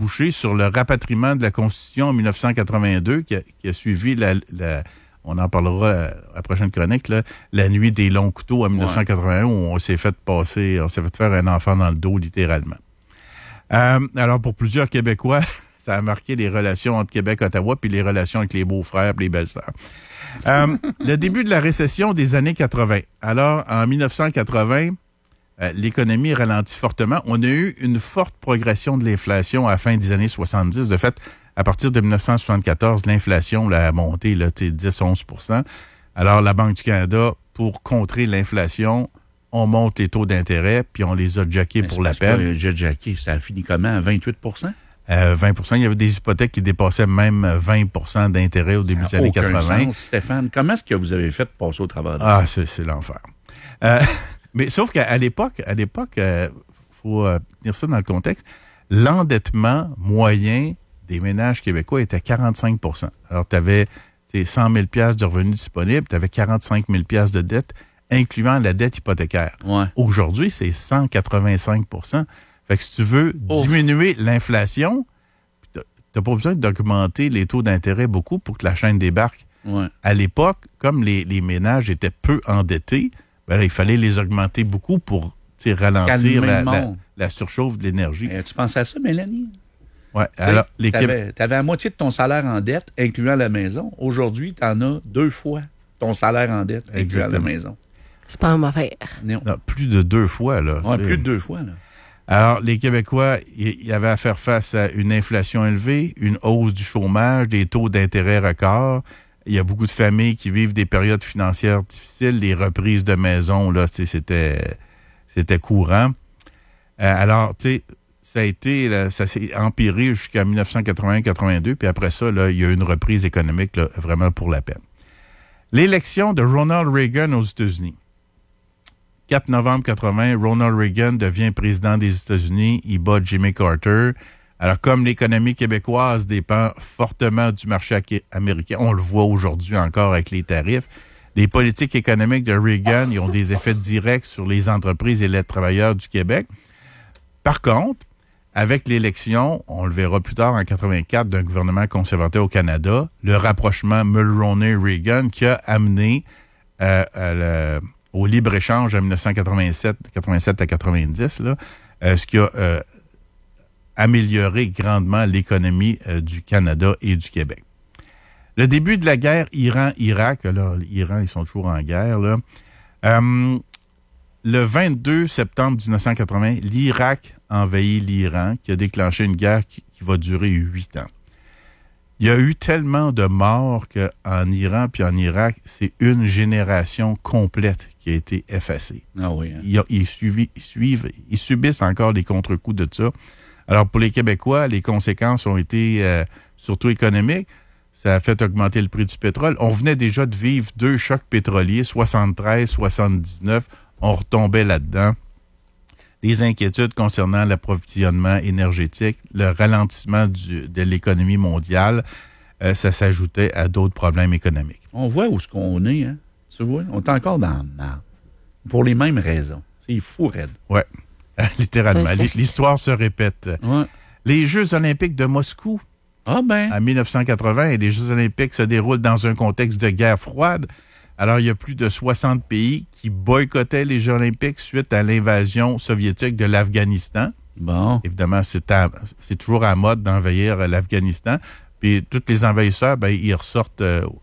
débouché sur le rapatriement de la Constitution en 1982 qui a suivi on en parlera à la prochaine chronique, là, la nuit des longs couteaux en 1981 où on s'est fait faire un enfant dans le dos, littéralement. Alors, pour plusieurs Québécois, ça a marqué les relations entre Québec et Ottawa puis les relations avec les beaux-frères et les belles-sœurs. Le début de la récession des années 80. Alors, en 1980, l'économie ralentit fortement. On a eu une forte progression de l'inflation à la fin des années 70. De fait, à partir de 1974, l'inflation a monté 10-11 %. Alors, la Banque du Canada, pour contrer l'inflation, on monte les taux d'intérêt, puis on les a jackés pour la peine. Jacké, ça a fini comment? À 28 %? 20 %. Il y avait des hypothèques qui dépassaient même 20 % d'intérêt au début des années 80. Sens, Stéphane. Comment est-ce que vous avez fait pour passer au travers de ça? Ah, c'est l'enfer. Mais sauf qu'à l'époque, faut tenir ça dans le contexte, l'endettement moyen des ménages québécois était 45 %. Alors, tu avais 100 000 $ de revenus disponibles, tu avais 45 000 $ de dette, incluant la dette hypothécaire. Ouais. Aujourd'hui, c'est 185 %. Fait que si tu veux diminuer l'inflation, tu n'as pas besoin d'augmenter les taux d'intérêt beaucoup pour que la chaîne débarque. Ouais. À l'époque, comme les ménages étaient peu endettés, il fallait les augmenter beaucoup pour ralentir la surchauffe de l'énergie. Tu penses à ça, Mélanie? Oui. Alors, tu avais la moitié de ton salaire en dette, incluant la maison. Aujourd'hui, tu en as 2 fois ton salaire en dette, incluant la maison. C'est pas ma affaire. Non, plus de 2 fois, là. Oui, plus de 2 fois, là. Alors, les Québécois, ils avaient à faire face à une inflation élevée, une hausse du chômage, des taux d'intérêt records. Il y a beaucoup de familles qui vivent des périodes financières difficiles. Les reprises de maison, là, c'était courant. Alors, tu sais, ça s'est empiré jusqu'à 1981-82, puis après ça, là, il y a eu une reprise économique là, vraiment pour la peine. L'élection de Ronald Reagan aux États-Unis. 4 novembre 80, Ronald Reagan devient président des États-Unis. Il bat Jimmy Carter. Alors, comme l'économie québécoise dépend fortement du marché américain, on le voit aujourd'hui encore avec les tarifs, les politiques économiques de Reagan ils ont des effets directs sur les entreprises et les travailleurs du Québec. Par contre, avec l'élection, on le verra plus tard en 84, d'un gouvernement conservateur au Canada, le rapprochement Mulroney-Reagan qui a amené au libre-échange en 1987 à 90, là, ce qui a amélioré grandement l'économie du Canada et du Québec. Le début de la guerre Iran-Irak, là, l'Iran, ils sont toujours en guerre, là. Le 22 septembre 1980, l'Irak envahit l'Iran, qui a déclenché une guerre qui va durer 8 ans. Il y a eu tellement de morts qu'en Iran puis en Irak, c'est une génération complète qui a été effacée. Ah oui, hein? Ils subissent encore les contre-coups de ça. Alors, pour les Québécois, les conséquences ont été surtout économiques. Ça a fait augmenter le prix du pétrole. On venait déjà de vivre 2 chocs pétroliers, 73, 79. On retombait là-dedans. Les inquiétudes concernant l'approvisionnement énergétique, le ralentissement de l'économie mondiale, ça s'ajoutait à d'autres problèmes économiques. On voit où est-ce qu'on est, hein? Tu vois? On est encore dans le mal. Pour les mêmes raisons. C'est fou, raide. Oui, littéralement. L'histoire se répète. Ouais. Les Jeux olympiques de Moscou, en 1980, et les Jeux olympiques se déroulent dans un contexte de guerre froide. Alors, il y a plus de 60 pays qui boycottaient les Jeux olympiques suite à l'invasion soviétique de l'Afghanistan. Bon. Évidemment, c'est toujours à mode d'envahir l'Afghanistan. Puis, tous les envahisseurs, ils ressortent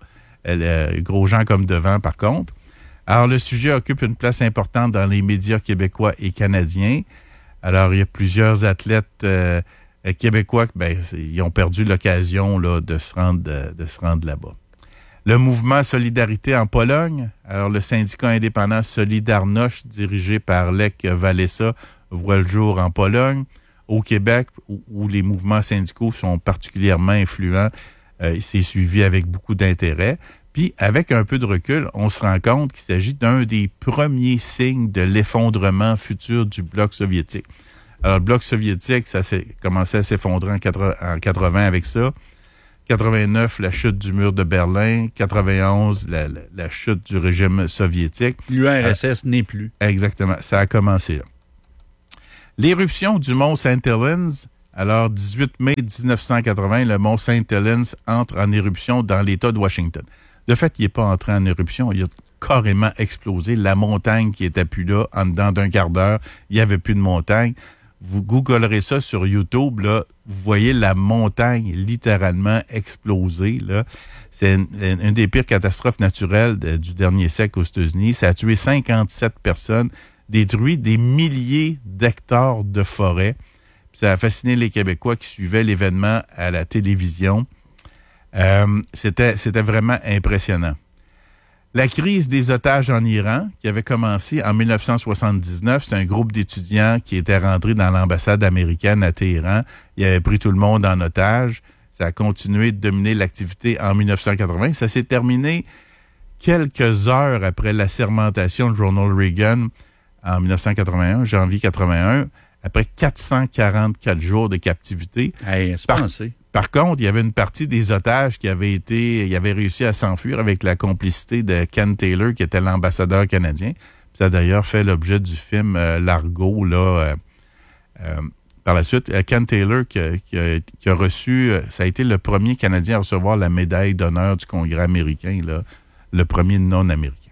gros gens comme devant, par contre. Alors, le sujet occupe une place importante dans les médias québécois et canadiens. Alors, il y a plusieurs athlètes québécois ils ont perdu l'occasion là, de se rendre là-bas. Le mouvement Solidarité en Pologne. Alors, le syndicat indépendant Solidarność, dirigé par Lech Walesa, voit le jour en Pologne. Au Québec, où les mouvements syndicaux sont particulièrement influents, c'est suivi avec beaucoup d'intérêt. Puis, avec un peu de recul, on se rend compte qu'il s'agit d'un des premiers signes de l'effondrement futur du bloc soviétique. Alors, le bloc soviétique, ça s'est commencé à s'effondrer en 80 avec ça. 89, la chute du mur de Berlin. 91, la chute du régime soviétique. L'URSS n'est plus. Exactement. Ça a commencé là. L'éruption du mont St. Helens Alors, 18 mai 1980, le mont St. Helens entre en éruption dans l'État de Washington. De fait, il n'est pas entré en éruption, il a carrément explosé. La montagne qui était plus là, en dedans d'un quart d'heure, il n'y avait plus de montagne. Vous googlerez ça sur YouTube, là, vous voyez la montagne littéralement exploser. Là. C'est une des pires catastrophes naturelles du dernier siècle aux États-Unis. Ça a tué 57 personnes, détruit des milliers d'hectares de forêt. Puis ça a fasciné les Québécois qui suivaient l'événement à la télévision. C'était vraiment impressionnant. La crise des otages en Iran, qui avait commencé en 1979, c'est un groupe d'étudiants qui était rentré dans l'ambassade américaine à Téhéran. Il avait pris tout le monde en otage. Ça a continué de dominer l'activité en 1980. Ça s'est terminé quelques heures après la sermentation de Ronald Reagan en 1981, janvier 81, après 444 jours de captivité. Hey, c'est pensé. Par contre, il y avait une partie des otages qui avaient réussi à s'enfuir avec la complicité de Ken Taylor, qui était l'ambassadeur canadien. Ça a d'ailleurs fait l'objet du film Largo, là, par la suite. Ken Taylor, qui a reçu, ça a été le premier Canadien à recevoir la médaille d'honneur du Congrès américain, là, le premier non-américain.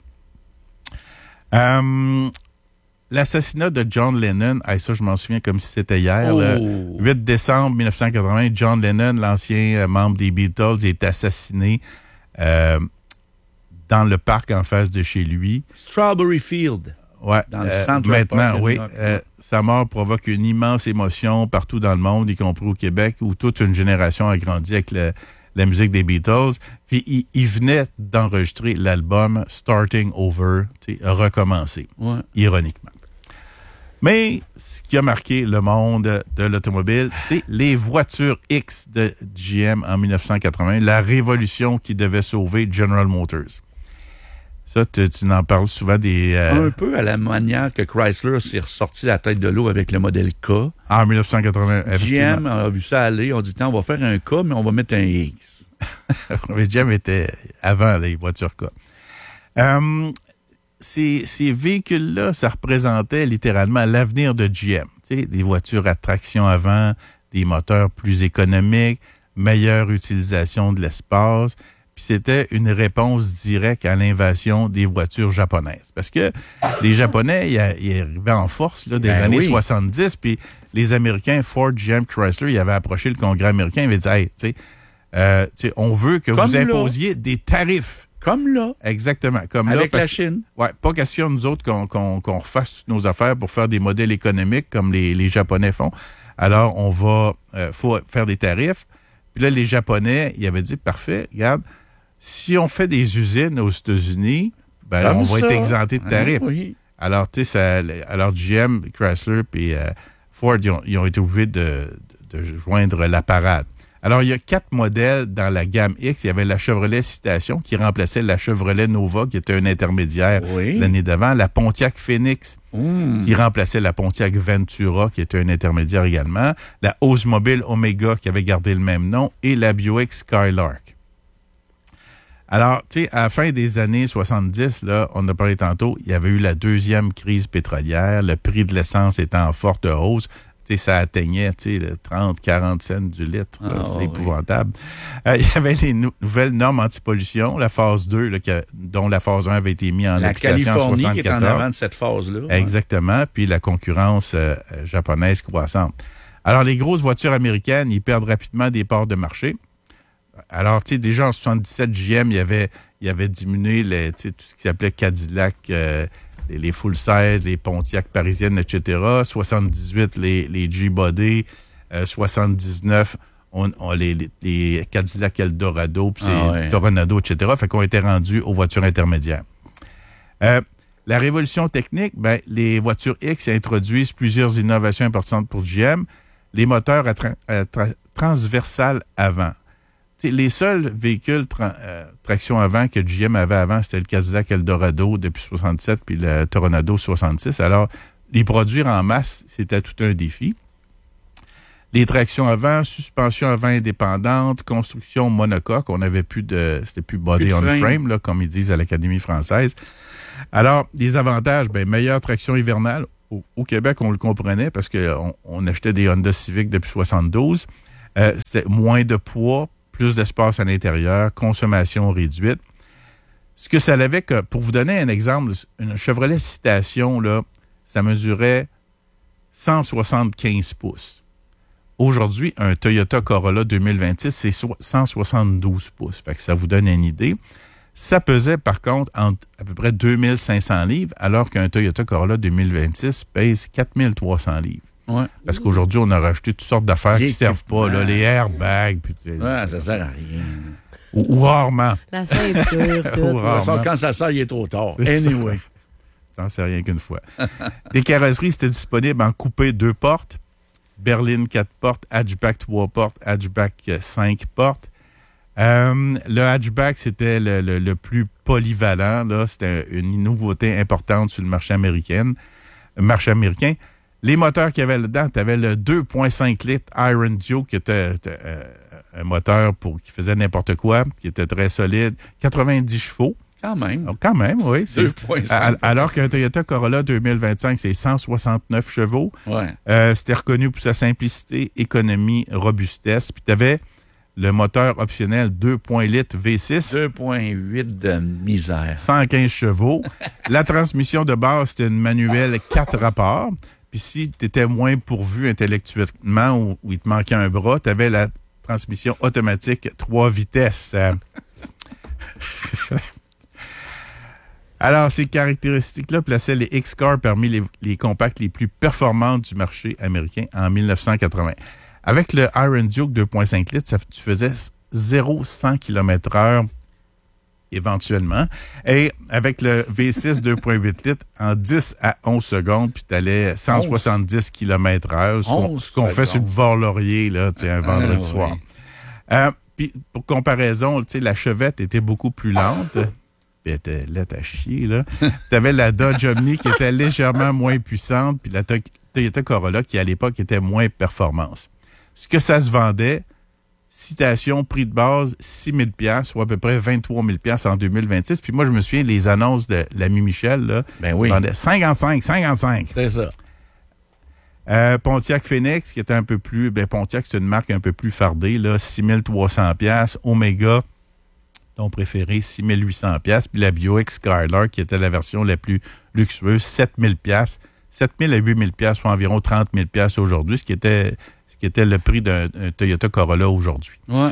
L'assassinat de John Lennon, ça je m'en souviens comme si c'était hier, le 8 décembre 1980, John Lennon, l'ancien membre des Beatles, est assassiné dans le parc en face de chez lui. Strawberry Field. Ouais, dans le centre maintenant, oui. Sa mort provoque une immense émotion partout dans le monde, y compris au Québec, où toute une génération a grandi avec la musique des Beatles. Puis il venait d'enregistrer l'album Starting Over, recommencer, ironiquement. Mais ce qui a marqué le monde de l'automobile, c'est les voitures X de GM en 1980, la révolution qui devait sauver General Motors. Ça, tu en parles souvent des... Un peu à la manière que Chrysler s'est ressorti la tête de l'eau avec le modèle K. En 1980, effectivement. GM a vu ça aller, on dit, on va faire un K, mais on va mettre un X. Mais GM était avant les voitures K. Ces véhicules-là, ça représentait littéralement l'avenir de GM. Tu sais, des voitures à traction avant, des moteurs plus économiques, meilleure utilisation de l'espace. Puis c'était une réponse directe à l'invasion des voitures japonaises. Parce que les Japonais, ils arrivaient en force là, des années 70, puis les Américains, Ford, GM, Chrysler, ils avaient approché le Congrès américain, ils avaient dit, hey, tu sais, on veut que vous imposiez des tarifs. Comme là. Exactement. Comme avec là, la Chine. Oui, pas question, nous autres, qu'on refasse toutes nos affaires pour faire des modèles économiques comme les Japonais font. Alors, faut faire des tarifs. Puis là, les Japonais, ils avaient dit, parfait, regarde, si on fait des usines aux États-Unis, ben là, on va être exempté de tarifs. Oui. Alors, tu sais, alors GM, Chrysler et Ford, ils ont été obligés de joindre la parade. Alors, il y a 4 modèles dans la gamme X. Il y avait la Chevrolet Citation qui remplaçait la Chevrolet Nova, qui était un intermédiaire l'année d'avant. La Pontiac Phoenix qui remplaçait la Pontiac Ventura, qui était un intermédiaire également. La Oldsmobile Omega qui avait gardé le même nom. Et la Buick Skylark. Alors, tu sais, à la fin des années 70, là, on a parlé tantôt, il y avait eu la deuxième crise pétrolière. Le prix de l'essence était en forte hausse. T'sais, ça atteignait 30, 40 cents du litre. C'est épouvantable. Il y avait les nouvelles normes anti-pollution, la phase 2, là, dont la phase 1 avait été mise en application en 1974. La Californie qui est en avant de cette phase-là. Exactement. Puis la concurrence japonaise croissante. Alors, les grosses voitures américaines, ils perdent rapidement des parts de marché. Alors, tu sais, déjà en 77, GM, il avait diminué tout ce qui s'appelait Cadillac, les full-size, les Pontiac parisiennes, etc. 78, les G-Body. 79, les Cadillac Eldorado, puis Toronado, etc. Fait qu'on était rendus aux voitures intermédiaires. La révolution technique, ben, les voitures X introduisent plusieurs innovations importantes pour GM. Les moteurs à transversal avant. Les seuls véhicules traction avant que GM avait avant, c'était le Cadillac Eldorado depuis 67 puis le Toronado 66. Alors, les produire en masse, c'était tout un défi. Les tractions avant, suspension avant indépendante, construction monocoque, on n'avait plus c'était plus body on frame, là, comme ils disent à l'Académie française. Alors, les avantages, meilleure traction hivernale au Québec, on le comprenait parce qu'on achetait des Honda Civic depuis 72. C'était moins de poids, plus d'espace à l'intérieur, consommation réduite. Ce que ça avait, pour vous donner un exemple, une Chevrolet Citation, là, ça mesurait 175 pouces. Aujourd'hui, un Toyota Corolla 2026, c'est 172 pouces. Fait que ça vous donne une idée. Ça pesait, par contre, entre à peu près 2500 livres, alors qu'un Toyota Corolla 2026 pèse 4300 livres. Ouais. Parce qu'aujourd'hui, on a rajouté toutes sortes d'affaires qui ne servent pas, là, les airbags. Puis, ça sert à rien. Ou rarement. La ceinture, tout. Quand ça sort, il est trop tard. Anyway. Ça n'en sait rien qu'une fois. Les carrosseries, c'était disponible en coupé 2 portes, berline 4 portes, hatchback 3 portes, hatchback 5 portes. Le hatchback, c'était le plus polyvalent. Là. C'était une nouveauté importante sur le marché américain. Les moteurs qu'il y avait là-dedans, tu avais le 2,5 litres Iron Duke, qui était un moteur qui faisait n'importe quoi, qui était très solide. 90 chevaux. Quand même. Quand même, oui. 2,5. Alors qu'un Toyota Corolla 2025, c'est 169 chevaux. Ouais. C'était reconnu pour sa simplicité, économie, robustesse. Puis tu avais le moteur optionnel 2,8 litres V6. 2,8 de misère. 115 chevaux. La transmission de base, c'était une manuelle 4 rapports. Puis si tu étais moins pourvu intellectuellement ou il te manquait un bras, tu avais la transmission automatique 3 vitesses. Alors, ces caractéristiques-là plaçaient les X-Car parmi les compacts les plus performantes du marché américain en 1980. Avec le Iron Duke 2,5 litres, tu faisais 0-100 km/h éventuellement. Et avec le V6 2,8 litres, en 10 à 11 secondes, puis tu allais 170 km/h, ce qu'on fait sur le Boulevard-Laurier là, un vendredi soir. Puis, pour comparaison, la Chevette était beaucoup plus lente. Puis elle était laite à chier, là. Tu avais la Dodge Omni qui était légèrement moins puissante, puis la Toyota Corolla qui, à l'époque, était moins performance. Ce que ça se vendait, citation, prix de base, 6 000 $, soit à peu près 23 000 $ en 2026. Puis moi, je me souviens, les annonces de l'ami Michel, là, vendaient 55. C'est ça. Pontiac Phoenix, qui était un peu plus... Pontiac, c'est une marque un peu plus fardée, là, 6 300 $. Omega, ton préféré, 6 800 $. Puis la Buick Skylark, qui était la version la plus luxueuse, 7 000 $. 7 000 à 8 000 $, soit environ 30 000 $ aujourd'hui, ce qui était le prix d'un Toyota Corolla aujourd'hui. Ouais.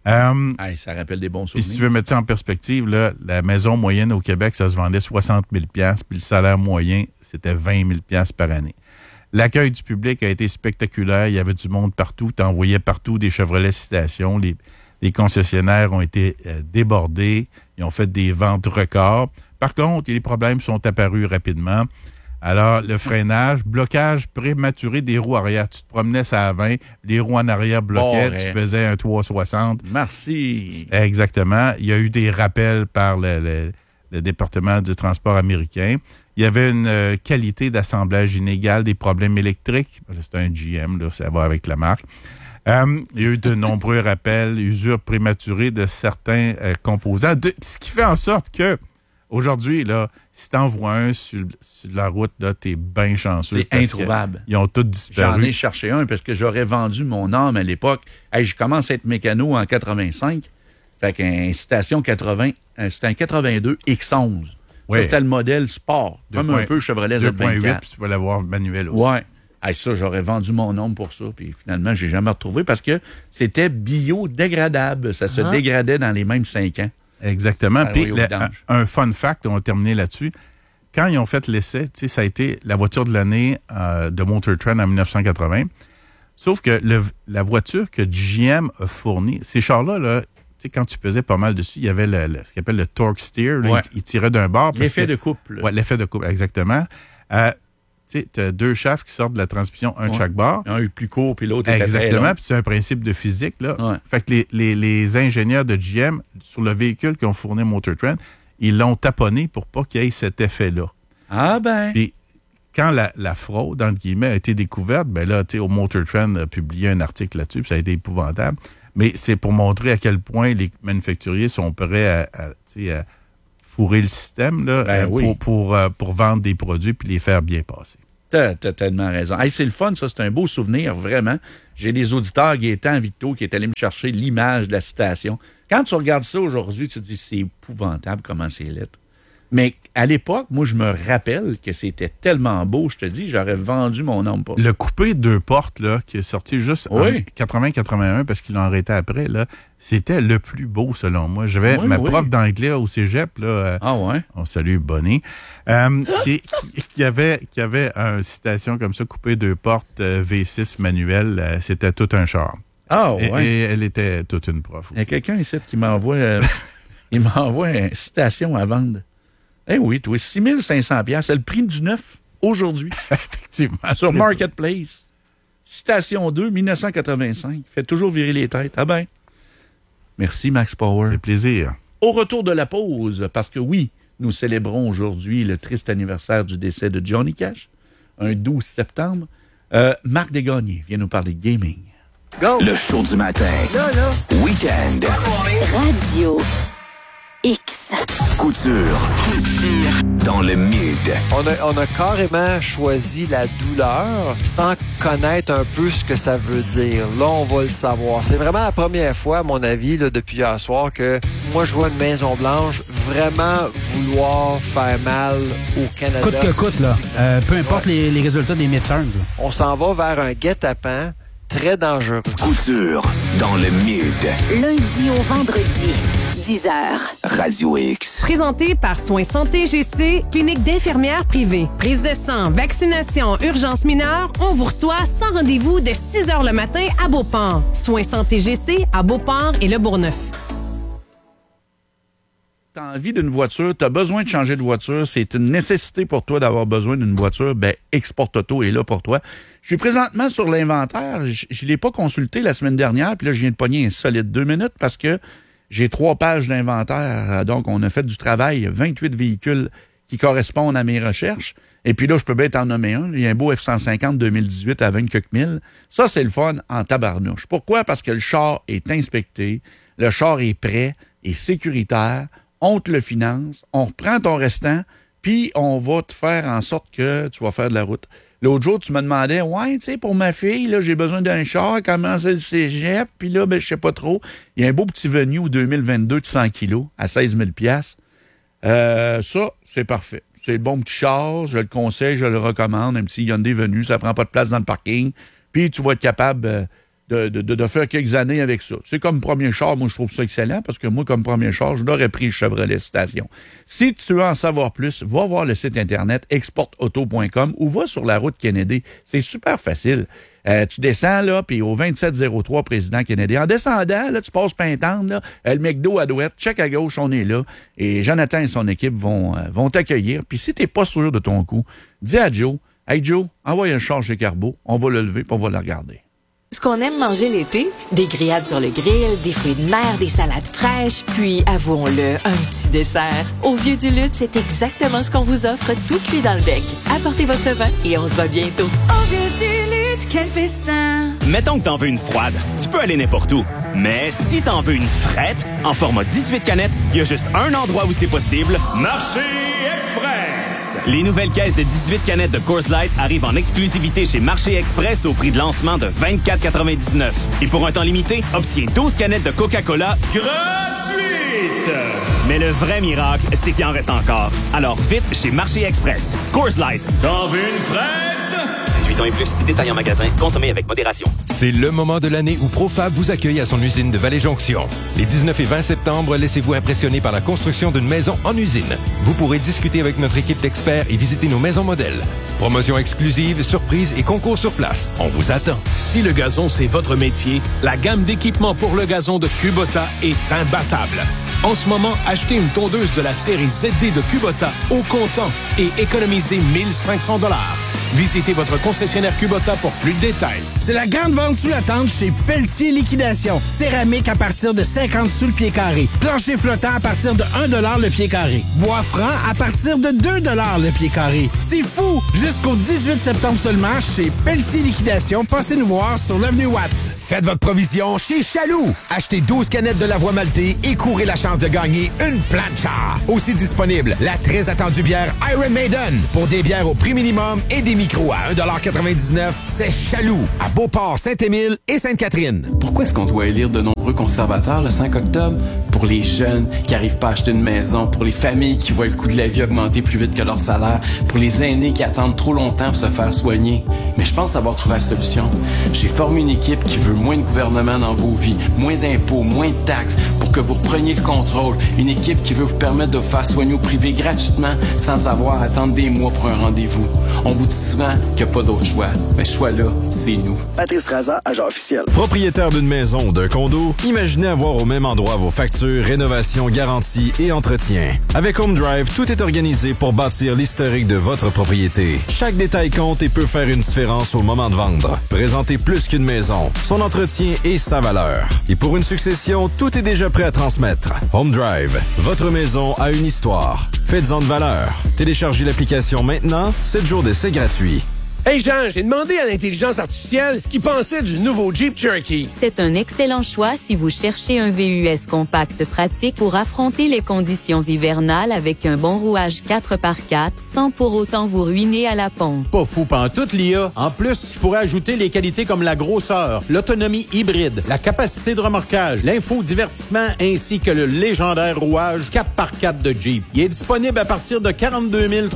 Ça rappelle des bons souvenirs. Puis si tu veux mettre ça en perspective, là, la maison moyenne au Québec, ça se vendait 60 000 $, puis le salaire moyen, c'était 20 000 $ par année. L'accueil du public a été spectaculaire. Il y avait du monde partout. Tu envoyais partout des Chevrolet Citation. Les concessionnaires ont été débordés. Ils ont fait des ventes records. Par contre, les problèmes sont apparus rapidement. Alors, le freinage, blocage prématuré des roues arrière. Tu te promenais ça à 20, les roues en arrière bloquaient, tu faisais un 360. Merci. Exactement. Il y a eu des rappels par le département du transport américain. Il y avait une qualité d'assemblage inégale, des problèmes électriques. C'est un GM, là, ça va avec la marque. Il y a eu de nombreux rappels, usure prématurée de certains composants. Ce qui fait en sorte que aujourd'hui, là, si tu en vois un sur la route, t'es bien chanceux. C'est introuvable. Ils ont tous disparu. J'en ai cherché un parce que j'aurais vendu mon âme à l'époque. Hey, je commence à être mécano en 85. Fait qu'un Citation 80, c'était un 82 X11. Oui. Ça, c'était le modèle sport. Comme un peu Chevrolet Z24. 2.8, puis tu peux l'avoir manuel aussi. Ouais. Hey, ça, j'aurais vendu mon âme pour ça. Puis finalement, j'ai jamais retrouvé parce que c'était biodégradable. Ça se dégradait dans les mêmes 5 ans. Exactement. Puis un fun fact, on va terminer là-dessus. Quand ils ont fait l'essai, ça a été la voiture de l'année de Motor Trend en 1980. Sauf que la voiture que GM a fournie, ces chars-là, là, quand tu pesais pas mal dessus, il y avait ce qu'on appelle le torque steer. Là, il tirait d'un bord. L'effet de couple. Oui, l'effet de couple, exactement. Tu as 2 shafts qui sortent de la transmission, un de chaque bord. Un est plus court, puis l'autre est exactement, puis c'est un principe de physique. Là. Ouais. Fait que les ingénieurs de GM, sur le véhicule qui ont fourni Motor Trend, ils l'ont taponné pour pas qu'il y ait cet effet-là. Ah ben! Puis quand la fraude, entre guillemets, a été découverte, ben là, au Motor Trend a publié un article là-dessus, puis ça a été épouvantable. Mais c'est pour montrer à quel point les manufacturiers sont prêts à fourrer le système là, pour vendre des produits puis les faire bien passer. T'as tellement raison. Hey, c'est le fun, ça. C'est un beau souvenir, vraiment. J'ai des auditeurs, Gaétan, Victo, qui est allé me chercher l'image de la station. Quand tu regardes ça aujourd'hui, tu te dis, c'est épouvantable comment c'est laid. Mais à l'époque, moi, je me rappelle que c'était tellement beau, je te dis, j'aurais vendu mon âme pour ça. Le coupé 2 portes, là, qui est sorti juste en 80-81, parce qu'ils l'ont arrêté après, là, c'était le plus beau, selon moi. J'avais ma prof d'anglais au cégep, là, on salue Bonnie, qui avait une citation comme ça, coupé 2 portes, V6 manuel, c'était tout un char. Et elle était toute une prof aussi. Il y a quelqu'un ici qui m'envoie une citation à vendre. Eh oui, toi, 6 500$, c'est le prix du neuf aujourd'hui. Effectivement. Sur Marketplace. Citation 2, 1985. Fait toujours virer les têtes. Ah ben. Merci, Max Power. C'est plaisir. Au retour de la pause, parce que oui, nous célébrons aujourd'hui le triste anniversaire du décès de Johnny Cash, un 12 septembre. Marc Desgagnés vient nous parler de gaming. Go! Le show du matin. Là. Week-end. Radio X. Couture. Dans le mid. On a carrément choisi la douleur sans connaître un peu ce que ça veut dire. Là, on va le savoir. C'est vraiment la première fois, à mon avis, là, depuis hier soir, que moi, je vois une Maison-Blanche vraiment vouloir faire mal au Canada. Coûte que coûte, là. Peu importe les résultats des midterms. On s'en va vers un guet-apens très dangereux. Couture dans le mid. Lundi au vendredi, 10h. Radio X. Présenté par Soins Santé GC, clinique d'infirmières privée. Prise de sang, vaccination, urgence mineure, on vous reçoit sans rendez-vous de 6h le matin à Beauport. Soins Santé GC à Beauport et Le Bourgneuf. T'as envie d'une voiture, t'as besoin de changer de voiture, c'est une nécessité pour toi d'avoir besoin d'une voiture, ben Export Auto est là pour toi. Je suis présentement sur l'inventaire, je l'ai pas consulté la semaine dernière, puis là je viens de pogner un solide 2 minutes parce que j'ai 3 pages d'inventaire, donc on a fait du travail, 28 véhicules qui correspondent à mes recherches, et puis là je peux bien t'en nommer un, il y a un beau F-150 2018 à 20 quelques mille, ça c'est le fun en tabarnouche. Pourquoi? Parce que le char est inspecté, le char est prêt, est sécuritaire, on te le finance, on reprend ton restant, puis on va te faire en sorte que tu vas faire de la route. L'autre jour, tu me demandais, ouais, tu sais, pour ma fille, là, j'ai besoin d'un char, comment c'est le cégep, puis là, ben, je sais pas trop. Il y a un beau petit Venue 2022 de 100 kilos à 16 000 $. Ça, c'est parfait. C'est le bon petit char, je le conseille, je le recommande, un petit Hyundai Venue, ça prend pas de place dans le parking, puis tu vas être capable de faire quelques années avec ça. C'est comme premier char, moi je trouve ça excellent parce que moi comme premier char, je l'aurais pris le Chevrolet Station. Si tu veux en savoir plus, va voir le site internet exportauto.com ou va sur la route Kennedy. C'est super facile. Tu descends là, puis au 2703 Président Kennedy. En descendant, là, tu passes Pintendre, là, le McDo à Douette, check à gauche, on est là. Et Jonathan et son équipe vont t'accueillir. Puis si t'es pas sûr de ton coup, dis à Joe, « Hey Joe, envoie un char chez Carbo, on va le lever puis on va le regarder. » Ce qu'on aime manger l'été, des grillades sur le grill, des fruits de mer, des salades fraîches, puis, avouons-le, un petit dessert. Au Vieux du Lutte, c'est exactement ce qu'on vous offre, tout cuit dans le bec. Apportez votre vin et on se voit bientôt. Au Vieux du Lutte, quel festin! Mettons que t'en veux une froide, tu peux aller n'importe où. Mais si t'en veux une frette, en format 18 canettes, il y a juste un endroit où c'est possible. Marché Express! Les nouvelles caisses de 18 canettes de Coors Light arrivent en exclusivité chez Marché Express au prix de lancement de 24,99. Et pour un temps limité, obtiens 12 canettes de Coca-Cola gratuites! Mais le vrai miracle, c'est qu'il en reste encore. Alors vite chez Marché Express. Coors Light. T'en veux une frette? 18 ans et plus, détails en magasin, consommez avec modération. C'est le moment de l'année où Profab vous accueille à son usine de Vallée-Jonction. Les 19 et 20 septembre, laissez-vous impressionner par la construction d'une maison en usine. Vous pourrez discuter avec notre équipe d'experts et visiter nos maisons modèles. Promotions exclusives, surprises et concours sur place. On vous attend. Si le gazon, c'est votre métier, la gamme d'équipements pour le gazon de Kubota est imbattable. En ce moment, achetez une tondeuse de la série ZD de Kubota au comptant et économisez 1 500 $. Visitez votre concessionnaire Kubota pour plus de détails. C'est la grande vente sous la tente chez Pelletier Liquidation. Céramique à partir de 50 sous le pied carré. Plancher flottant à partir de 1 $ le pied carré. Bois franc à partir de 2 $ le pied carré. C'est fou! Jusqu'au 18 septembre seulement chez Pelletier Liquidation. Passez nous voir sur l'avenue Watt. Faites votre provision chez Chaloux. Achetez 12 canettes de Lavoie maltais et courez la chance de gagner une plancha. Aussi disponible, la très attendue bière Iron Maiden. Pour des bières au prix minimum et des micros à 1,99$, c'est Chaloux, à Beauport, Saint-Émile et Sainte-Catherine. Pourquoi est-ce qu'on doit élire de nombreux conservateurs le 5 octobre? Pour les jeunes qui n'arrivent pas à acheter une maison, pour les familles qui voient le coût de la vie augmenter plus vite que leur salaire, pour les aînés qui attendent trop longtemps pour se faire soigner. Mais je pense avoir trouvé la solution. J'ai formé une équipe qui veut moins de gouvernement dans vos vies, moins d'impôts, moins de taxes, pour que vous repreniez le contrôle. Une équipe qui veut vous permettre de vous faire soigner au privé gratuitement sans avoir à attendre des mois pour un rendez-vous. On vous dit souvent qu'il n'y a pas d'autre choix. Mais ce choix-là, c'est nous. Patrice Raza, agent officiel. Propriétaire d'une maison ou d'un condo, imaginez avoir au même endroit vos factures, rénovations, garanties et entretien. Avec Home Drive, tout est organisé pour bâtir l'historique de votre propriété. Chaque détail compte et peut faire une différence au moment de vendre. Présentez plus qu'une maison, son entretien et sa valeur. Et pour une succession, tout est déjà prêt à transmettre. Home Drive, votre maison a une histoire. Faites-en de valeur. Téléchargez l'application maintenant, 7 jours d'essai gratuit. Hey Jean, j'ai demandé à l'intelligence artificielle ce qu'il pensait du nouveau Jeep Cherokee. C'est un excellent choix si vous cherchez un VUS compact pratique pour affronter les conditions hivernales avec un bon rouage 4x4 sans pour autant vous ruiner à la pompe. Pas fou pantoute, l'IA. En plus, je pourrais ajouter les qualités comme la grosseur, l'autonomie hybride, la capacité de remorquage, l'infodivertissement ainsi que le légendaire rouage 4x4 de Jeep. Il est disponible à partir de 42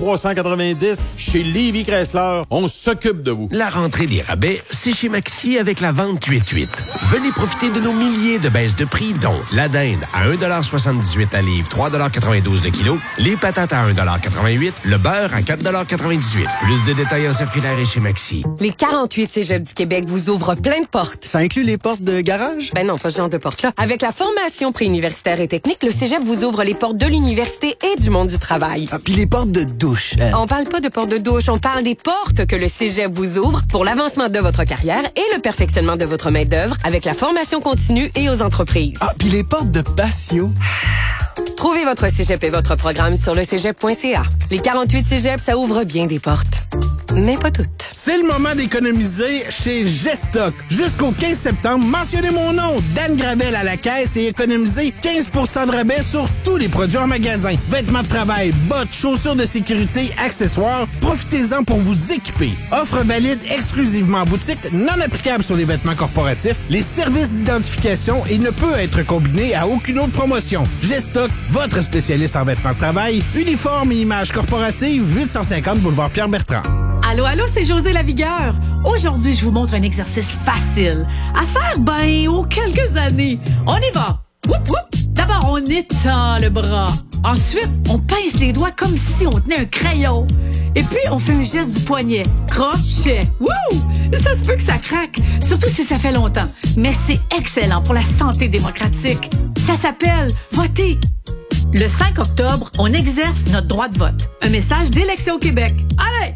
390 chez Lévy Chrysler. On s'occupe de vous. La rentrée des rabais, c'est chez Maxi avec la vente 8-8. Venez profiter de nos milliers de baisses de prix, dont la dinde à 1,78$ à livre, 3,92$ le kilo, les patates à 1,88$, le beurre à 4,98$. Plus de détails en circulaire et chez Maxi. Les 48 cégeps du Québec vous ouvrent plein de portes. Ça inclut les portes de garage? Ben non, pas ce genre de porte-là. Avec la formation préuniversitaire et technique, le cégep vous ouvre les portes de l'université et du monde du travail. Ah, puis les portes de douche. On parle pas de portes de douche, on parle des portes que le cégep vous ouvre pour l'avancement de votre carrière et le perfectionnement de votre main-d'œuvre avec la formation continue et aux entreprises. Ah, puis les portes de patio. Trouvez votre cégep et votre programme sur le cégep.ca. Les 48 cégeps, ça ouvre bien des portes. Mais pas toutes. C'est le moment d'économiser chez Gestock. Jusqu'au 15 septembre, mentionnez mon nom, Dan Gravel à la caisse et économisez 15% de rabais sur tous les produits en magasin. Vêtements de travail, bottes, chaussures de sécurité, accessoires, profitez-en pour vous équiper. Offre valide exclusivement en boutique, non applicable sur les vêtements corporatifs, les services d'identification et ne peut être combiné à aucune autre promotion. Gestock, votre spécialiste en vêtements de travail, uniforme et images corporatives, 850 boulevard Pierre-Bertrand. Allô, c'est José Lavigueur. Aujourd'hui, je vous montre un exercice facile à faire, aux quelques années. On y va. Whoop, whoop. D'abord, on étend le bras. Ensuite, on pince les doigts comme si on tenait un crayon. Et puis, on fait un geste du poignet. Crochet. Wouh! Ça se peut que ça craque, surtout si ça fait longtemps. Mais c'est excellent pour la santé démocratique. Ça s'appelle voter. Le 5 octobre, on exerce notre droit de vote. Un message d'Élection Québec. Allez!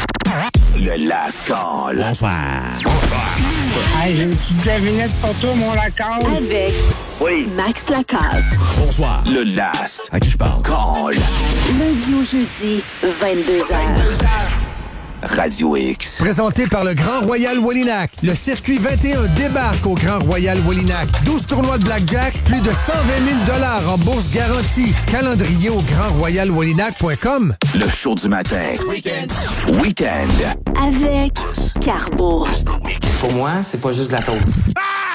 Le Last Call. Bonsoir. Hey, j'ai une petite devinette pour toi, mon Lacasse. Avec Max Lacasse. Bonsoir. Le Last. À qui je parle? Call. Lundi au jeudi, 22h. Radio X. Présenté par le Grand Royal Wallinac. Le circuit 21 débarque au Grand Royal Wallinac. 12 tournois de blackjack, plus de 120 000 $ en bourse garantie. Calendrier au grandroyalwallinac.com. Le show du matin. Weekend. Avec Carbo. Pour moi, c'est pas juste de la taupe.